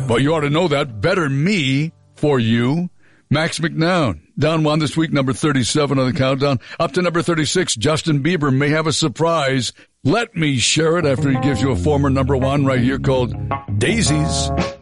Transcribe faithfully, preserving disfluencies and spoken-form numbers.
But you ought to know that. Better Me for You. Max McNown, down one this week, number thirty-seven on the countdown. Up to number thirty-six, Justin Bieber may have a surprise. Let me share it after he gives you a former number one right here called Daisies.